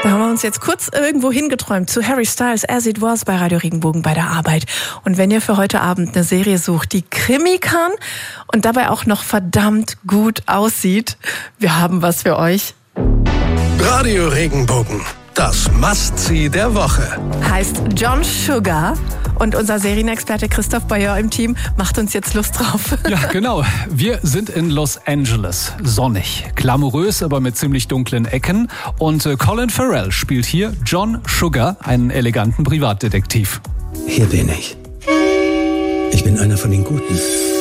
Da haben wir uns jetzt kurz irgendwo hingeträumt zu Harry Styles, As It Was bei Radio Regenbogen bei der Arbeit. Und wenn ihr für heute Abend eine Serie sucht, die Krimi kann und dabei auch noch verdammt gut aussieht, wir haben was für euch. Radio Regenbogen, das Must-See der Woche. Heißt John Sugar. Und unser Serienexperte Christoph Bayer im Team macht uns jetzt Lust drauf. Ja, genau. Wir sind in Los Angeles. Sonnig, glamourös, aber mit ziemlich dunklen Ecken. Und Colin Farrell spielt hier John Sugar, einen eleganten Privatdetektiv. Hier bin ich. Ich bin einer von den Guten.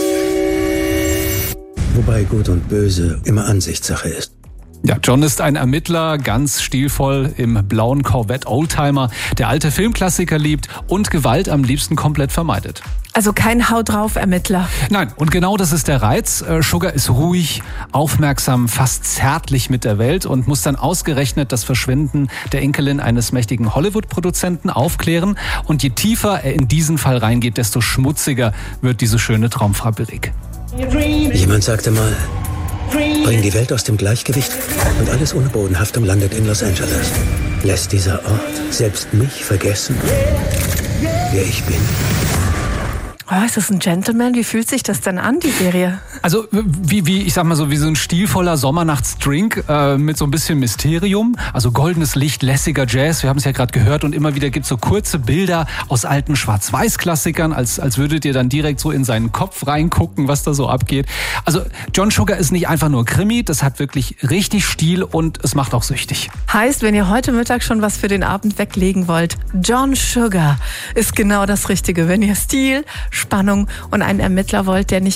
Wobei Gut und Böse immer Ansichtssache ist. Ja, John ist ein Ermittler, ganz stilvoll im blauen Corvette Oldtimer, der alte Filmklassiker liebt und Gewalt am liebsten komplett vermeidet. Also kein Haut drauf Ermittler. Nein, und genau das ist der Reiz. Sugar ist ruhig, aufmerksam, fast zärtlich mit der Welt und muss dann ausgerechnet das Verschwinden der Enkelin eines mächtigen Hollywood-Produzenten aufklären. Und je tiefer er in diesen Fall reingeht, desto schmutziger wird diese schöne Traumfabrik. Jemand sagte mal, bring die Welt aus dem Gleichgewicht und alles ohne Bodenhaftung landet in Los Angeles. Lässt dieser Ort selbst mich vergessen, wer ich bin. Oh, ist das ein Gentleman? Wie fühlt sich das denn an, die Serie? Also ich sag mal so, wie so ein stilvoller Sommernachtsdrink mit so ein bisschen Mysterium. Also goldenes Licht, lässiger Jazz, wir haben es ja gerade gehört. Und immer wieder gibt's so kurze Bilder aus alten Schwarz-Weiß-Klassikern, als würdet ihr dann direkt so in seinen Kopf reingucken, was da so abgeht. Also John Sugar ist nicht einfach nur Krimi, das hat wirklich richtig Stil und es macht auch süchtig. Heißt, wenn ihr heute Mittag schon was für den Abend weglegen wollt, John Sugar ist genau das Richtige. Wenn ihr Stil, Spannung und einen Ermittler wollt, der nicht